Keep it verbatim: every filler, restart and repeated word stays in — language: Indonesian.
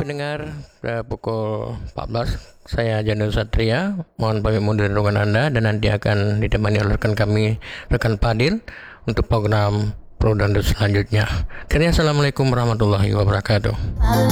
pendengar, uh, pukul empat belas saya Janul Satria, mohon pamit mundur dari ruangan Anda dan nanti akan ditemani oleh rekan kami, rekan Fadil untuk program Pro dan selanjutnya. Akhirnya, assalamualaikum warahmatullahi wabarakatuh.